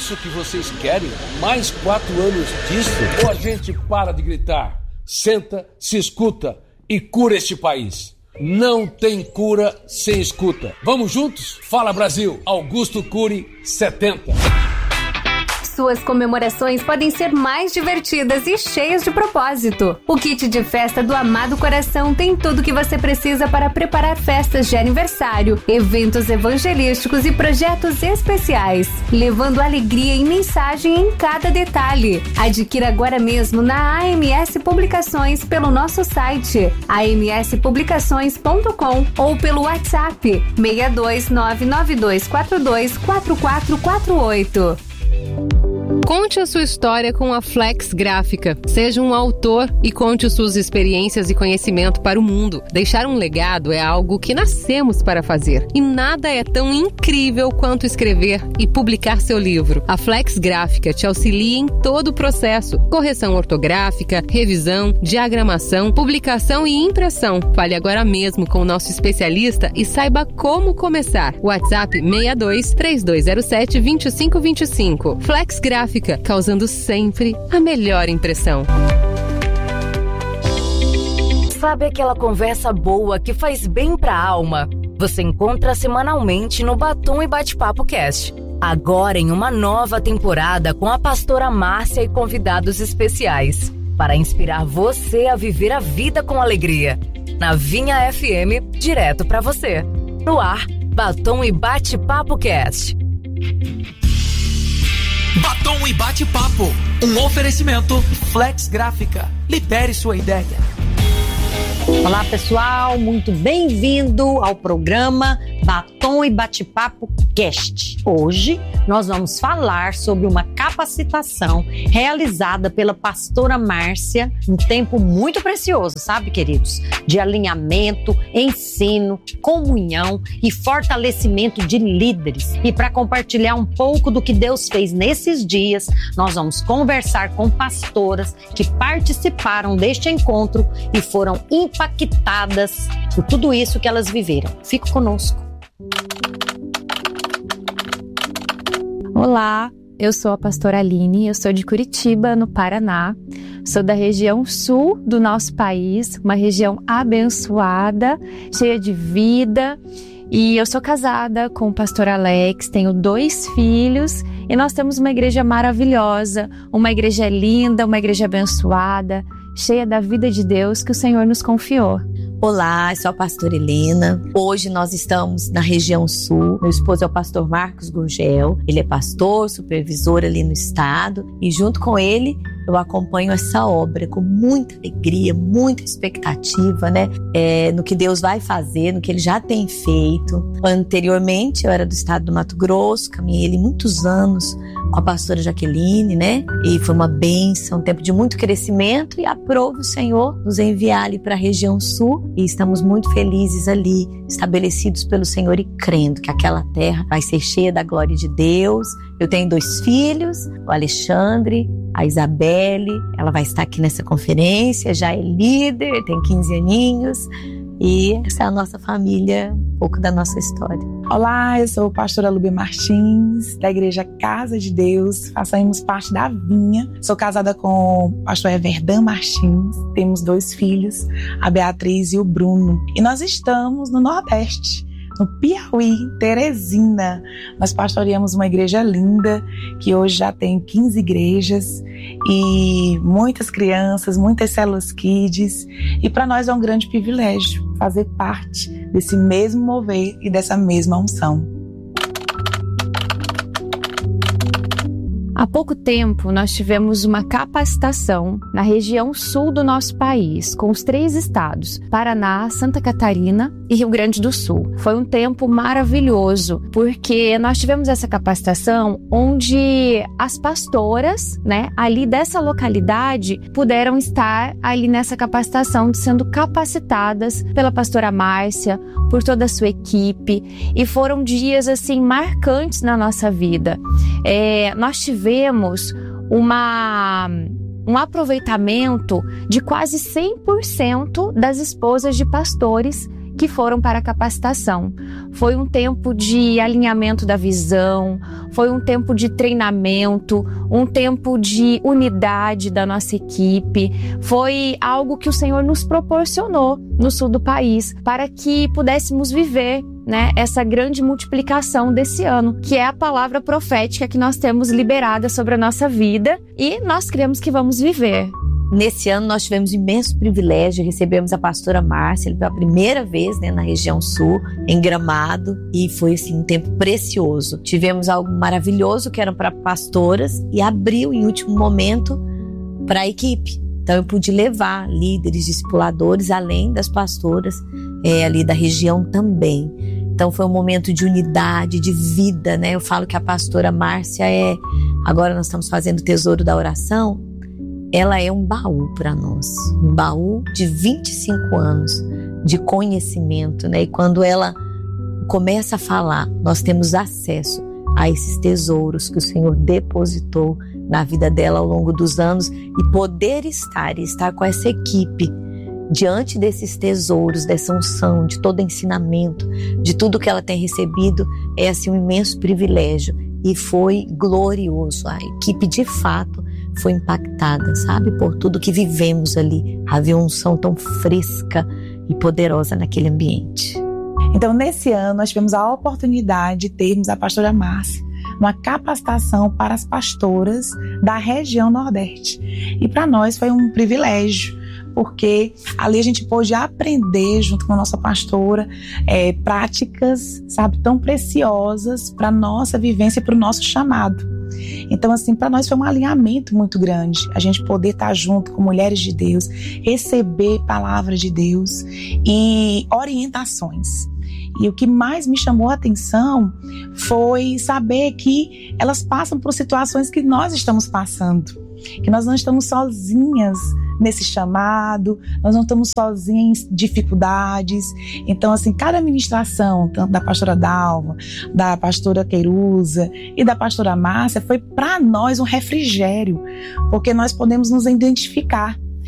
isso que vocês querem? Mais 4 anos disso? Ou a gente para de gritar, senta, se escuta e cura este país? Não tem cura sem escuta. Vamos juntos? Fala Brasil, Augusto Cury 70. Suas comemorações podem ser mais divertidas e cheias de propósito. O kit de festa do Amado Coração tem tudo o que você precisa para preparar festas de aniversário, eventos evangelísticos e projetos especiais, levando alegria e mensagem em cada detalhe. Adquira agora mesmo na AMS Publicações pelo nosso site amspublicações.com ou pelo WhatsApp 62992424448. Conte a sua história com a Flex Gráfica. Seja um autor e conte suas experiências e conhecimento para o mundo. Deixar um legado é algo que nascemos para fazer. E nada é tão incrível quanto escrever e publicar seu livro. A Flex Gráfica te auxilia em todo o processo. Correção ortográfica, revisão, diagramação, publicação e impressão. Fale agora mesmo com o nosso especialista e saiba como começar. WhatsApp 62 3207 2525. Flex Gráfica, causando sempre a melhor impressão. Sabe aquela conversa boa que faz bem pra alma? Você encontra semanalmente no Batom e Bate-Papo Cast. Agora em uma nova temporada com a pastora Márcia e convidados especiais. Para inspirar você a viver a vida com alegria. Na Vinha FM, direto pra você. No ar, Batom e Bate-Papo Cast. Batom e Bate-Papo, um oferecimento Flex Gráfica. Libere sua ideia. Olá pessoal, muito bem-vindo ao programa Batom e Bate-Papo Cast. Hoje nós vamos falar sobre uma capacitação realizada pela pastora Márcia, um tempo muito precioso, sabe, queridos? De alinhamento, ensino, comunhão e fortalecimento de líderes. E para compartilhar um pouco do que Deus fez nesses dias, nós vamos conversar com pastoras que participaram deste encontro e foram impactadas por tudo isso que elas viveram. Fique conosco. Olá, eu sou a pastora Aline, eu sou de Curitiba, no Paraná. Sou da região sul do nosso país, uma região abençoada, cheia de vida. E eu sou casada com o pastor Alex, tenho 2 filhos e nós temos uma igreja maravilhosa, uma igreja linda, uma igreja abençoada, cheia da vida de Deus que o Senhor nos confiou. Olá, eu sou a pastora Helena. Hoje nós estamos na região sul. Meu esposo é o pastor Marcos Gurgel. Ele é pastor, supervisor ali no estado. E junto com ele, eu acompanho essa obra com muita alegria, muita expectativa, né? No que Deus vai fazer, no que Ele já tem feito. Anteriormente, eu era do estado do Mato Grosso, caminhei ali muitos anos com a pastora Jaqueline, né? E foi uma bênção, um tempo de muito crescimento e aprove o Senhor nos enviar ali para a região sul e estamos muito felizes ali, estabelecidos pelo Senhor e crendo que aquela terra vai ser cheia da glória de Deus. Eu tenho 2 filhos, o Alexandre, a Isabelle, ela vai estar aqui nessa conferência, já é líder, tem 15 aninhos. E essa é a nossa família, um pouco da nossa história. Olá, eu sou a pastora Lúbia Martins, da Igreja Casa de Deus, fazemos parte da Vinha. Sou casada com o pastor Everdan Martins, temos 2 filhos, a Beatriz e o Bruno. E nós estamos no Nordeste, no Piauí, Teresina. Nós pastoreamos uma igreja linda, que hoje já tem 15 igrejas e muitas crianças, muitas células kids. E para nós é um grande privilégio fazer parte desse mesmo mover e dessa mesma unção. Há pouco tempo, nós tivemos uma capacitação na região sul do nosso país, com os 3 estados, Paraná, Santa Catarina e Rio Grande do Sul. Foi um tempo maravilhoso, porque nós tivemos essa capacitação onde as pastoras, né, ali dessa localidade, puderam estar ali nessa capacitação, sendo capacitadas pela pastora Márcia, por toda a sua equipe, e foram dias, assim, marcantes na nossa vida. Nós tivemos um aproveitamento de quase 100% das esposas de pastores que foram para a capacitação. Foi um tempo de alinhamento da visão, foi um tempo de treinamento, um tempo de unidade da nossa equipe. Foi algo que o Senhor nos proporcionou no sul do país para que pudéssemos viver, né, essa grande multiplicação desse ano, que é a palavra profética que nós temos liberada sobre a nossa vida e nós cremos que vamos viver. Nesse ano nós tivemos o imenso privilégio, recebemos a pastora Márcia pela primeira vez, né, na região sul, em Gramado, e foi assim, um tempo precioso. Tivemos algo maravilhoso que era para pastoras e abriu em último momento para a equipe. Então eu pude levar líderes, discipuladores, além das pastoras ali da região também. Então foi um momento de unidade, de vida, né? Eu falo que a pastora Márcia agora nós estamos fazendo o Tesouro da Oração, ela é um baú para nós, um baú de 25 anos de conhecimento, né? E quando ela começa a falar, nós temos acesso a esses tesouros que o Senhor depositou na vida dela ao longo dos anos, e poder estar com essa equipe diante desses tesouros, dessa unção, de todo ensinamento, de tudo que ela tem recebido, é assim um imenso privilégio, e foi glorioso. A equipe de fato foi impactada, sabe, por tudo que vivemos ali. Havia uma unção tão fresca e poderosa naquele ambiente. Então, nesse ano, nós tivemos a oportunidade de termos a pastora Márcia uma capacitação para as pastoras da região Nordeste. E para nós foi um privilégio, porque ali a gente pôde aprender, junto com a nossa pastora, práticas, sabe, tão preciosas para a nossa vivência e para o nosso chamado. Então, assim, para nós foi um alinhamento muito grande, a gente poder estar junto com mulheres de Deus, receber palavras de Deus e orientações. E o que mais me chamou a atenção foi saber que elas passam por situações que nós estamos passando, que nós não estamos sozinhas nesse chamado, nós não estamos sozinhos em dificuldades. Então, assim, cada ministração, tanto da pastora Dalva, da pastora Queiruza e da pastora Márcia, foi para nós um refrigério, porque nós podemos nos identificar.